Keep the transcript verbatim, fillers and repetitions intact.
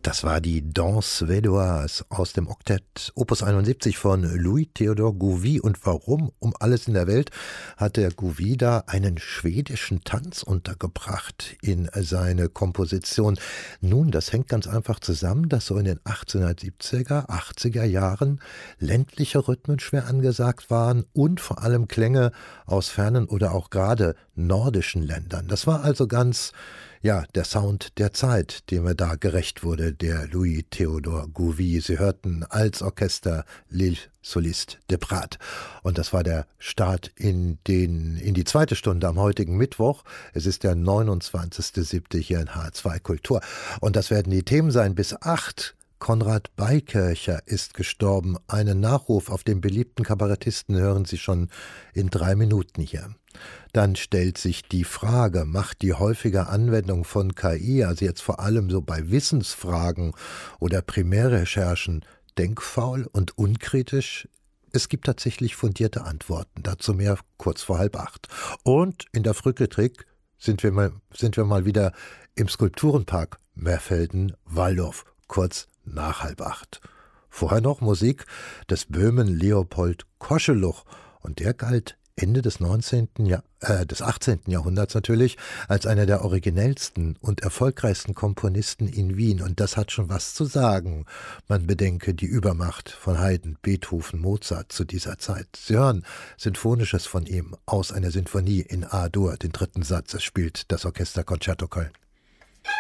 Das war die Danse Suédoise aus dem Oktett Opus einundsiebzig von Louis-Théodore Gouvier. Und warum um alles in der Welt hat der Gouvier da einen schwedischen Tanz untergebracht in seine Komposition? Nun, das hängt ganz einfach zusammen, dass so in den achtzehnhundertsiebziger, achtziger Jahren ländliche Rhythmen schwer angesagt waren und vor allem Klänge aus fernen oder auch gerade nordischen Ländern. Das war also ganz Ja, der Sound der Zeit, dem er da gerecht wurde, der Louis-Théodore Gouvier. Sie hörten als Orchester L'Île Soliste de Prat. Und das war der Start in, den, in die zweite Stunde am heutigen Mittwoch. Es ist der neunundzwanzigster siebte hier in H zwei Kultur. Und das werden die Themen sein bis acht. Konrad Beikircher ist gestorben. Einen Nachruf auf den beliebten Kabarettisten hören Sie schon in drei Minuten hier. Dann stellt sich die Frage, macht die häufige Anwendung von K I, also jetzt vor allem so bei Wissensfragen oder Primärrecherchen, denkfaul und unkritisch? Es gibt tatsächlich fundierte Antworten, dazu mehr kurz vor halb acht. Und in der Frücketrick sind wir mal, sind wir mal wieder im Skulpturenpark Merfelden-Walldorf, kurz nach halb acht. Vorher noch Musik des Böhmen Leopold Koscheluch, und der galt Ende des neunzehnten. Jahr, äh, des achtzehnten. Jahrhunderts natürlich als einer der originellsten und erfolgreichsten Komponisten in Wien. Und das hat schon was zu sagen. Man bedenke die Übermacht von Haydn, Beethoven, Mozart zu dieser Zeit. Sie hören Sinfonisches von ihm aus einer Sinfonie in A-Dur, den dritten Satz. Es spielt das Orchester Concerto Köln.